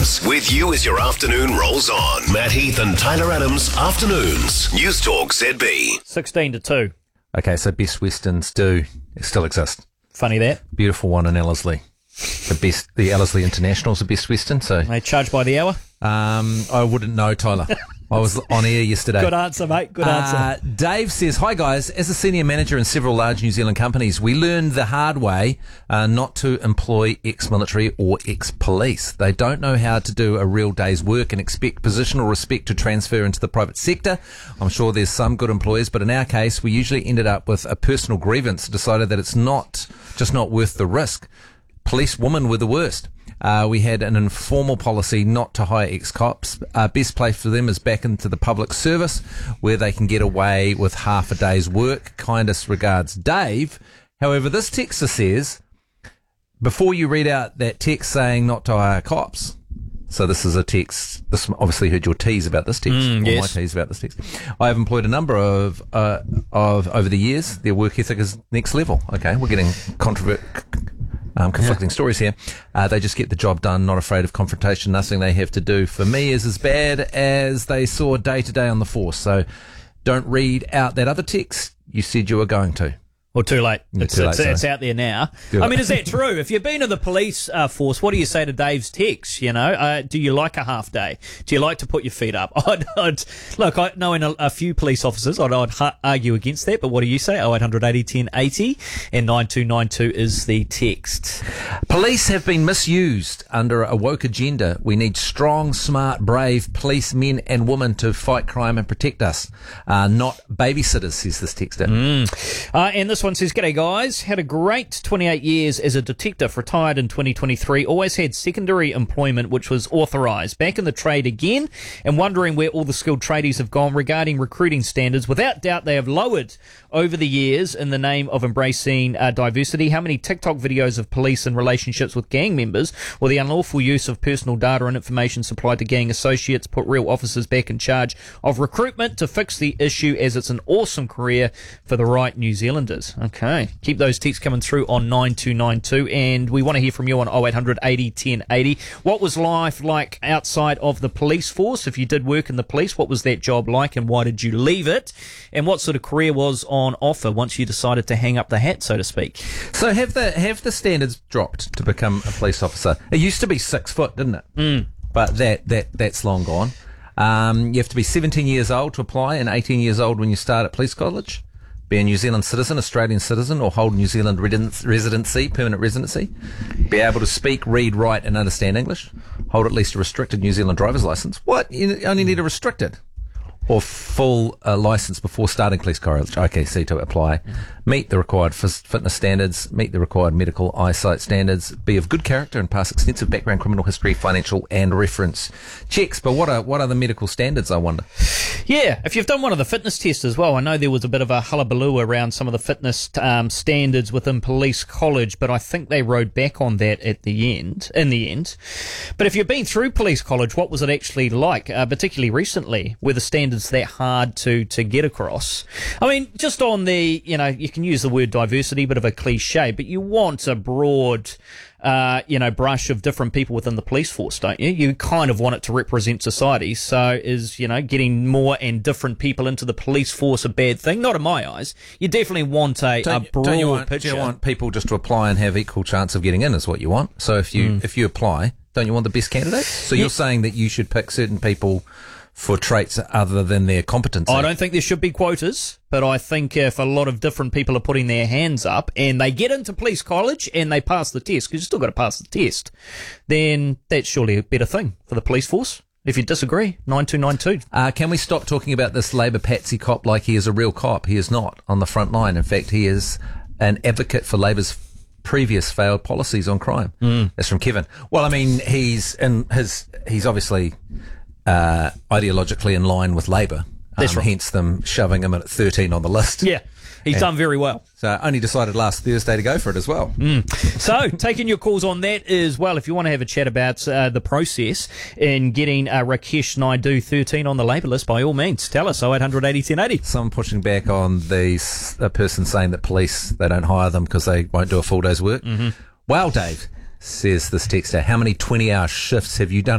Adams. With you as your afternoon rolls on. Matt Heath and Tyler Adams. Afternoons. News Talk ZB. 16 to 2. Okay, so Best Westerns do still exist. Funny that. Beautiful one in Ellerslie. The Ellerslie International's the Best Western, so... They charge by the hour? I wouldn't know, Tyler. I was on air yesterday. Good answer, mate. Good answer. Dave says, hi guys, as a senior manager in several large New Zealand companies, we learned the hard way not to employ ex-military or ex-police. They don't know how to do a real day's work and expect positional respect to transfer into the private sector. I'm sure there's some good employers, but in our case, we usually ended up with a personal grievance, decided that it's not worth the risk. Police women were the worst. We had an informal policy not to hire ex-cops. Best place for them is back into the public service where they can get away with half a day's work. Kindest regards, Dave. However, this texter says, before you read out that text saying not to hire cops, so this is a text, this obviously heard your tease about this text, or yes. my tease about this text. I have employed a number of over the years. Their work ethic is next level. Okay, we're getting conflicting stories here. They just get the job done, not afraid of confrontation. Nothing they have to do for me is as bad as they saw day to day on the force. So don't read out that other text you said you were going to. Well, too late. It's out there now. I mean, is that true? If you've been in the police force, what do you say to Dave's text? You know, do you like a half day? Do you like to put your feet up? Look, I know in a few police officers, I'd argue against that, but what do you say? 0800 80 10 80 and 9292 is the text. Police have been misused under a woke agenda. We need strong, smart, brave police men and women to fight crime and protect us, not babysitters, says this texter. And this one says, g'day guys, had a great 28 years as a detective, retired in 2023, always had secondary employment which was authorised. Back in the trade again and wondering where all the skilled tradies have gone regarding recruiting standards. Without doubt they have lowered over the years in the name of embracing diversity. How many TikTok videos of police in relationships with gang members or the unlawful use of personal data and information supplied to gang associates put real officers back in charge of recruitment to fix the issue, as it's an awesome career for the right New Zealanders. Okay. Keep those texts coming through on 9292, and we want to hear from you on 0800 80 10 80. What was life like outside of the police force? If you did work in the police, what was that job like and why did you leave it? And what sort of career was on offer once you decided to hang up the hat, so to speak? So have the standards dropped to become a police officer? It used to be 6 foot, didn't it? But that's long gone. You have to be 17 years old to apply and 18 years old when you start at police college. Be a New Zealand citizen, Australian citizen, or hold New Zealand residency, permanent residency. Be able to speak, read, write, and understand English. Hold at least a restricted New Zealand driver's license. What? You only need a restricted or full license before starting police college. Okay, see to apply. Meet the required fitness standards, meet the required medical eyesight standards, be of good character and pass extensive background criminal history, financial and reference checks. But what are the medical standards, I wonder? Yeah, if you've done one of the fitness tests as well, I know there was a bit of a hullabaloo around some of the fitness standards within police college, but I think they rode back on that in the end. But if you've been through police college, what was it actually like, particularly recently? Were the standards that hard to get across? I mean, just on the, you can use the word diversity, bit of a cliche, but you want a broad brush of different people within the police force, don't you? You kind of want it to represent society. So is, getting more and different people into the police force a bad thing? Not in my eyes. You definitely want a broad picture. Do you want people just to apply and have equal chance of getting in is what you want? So if you apply, don't you want the best candidates? So you're saying that you should pick certain people for traits other than their competency? I don't think there should be quotas, but I think if a lot of different people are putting their hands up and they get into police college and they pass the test, because you've still got to pass the test, then that's surely a better thing for the police force. If you disagree, 9292. Can we stop talking about this Labour patsy cop like he is a real cop? He is not on the front line. In fact, he is an advocate for Labour's previous failed policies on crime. That's from Kevin. Well, I mean, he's obviously ideologically in line with Labour. That's right. Hence them shoving him in at 13 on the list. Yeah, he's done very well. So only decided last Thursday to go for it as well. So taking your calls on that as well. If you want to have a chat about the process in getting Rakesh Naidu 13 on the Labour list, by all means, tell us. 0800 80 10 80. Someone pushing back on a person saying that police, they don't hire them because they won't do a full day's work. Wow, Dave, says this texter, how many 20-hour shifts have you done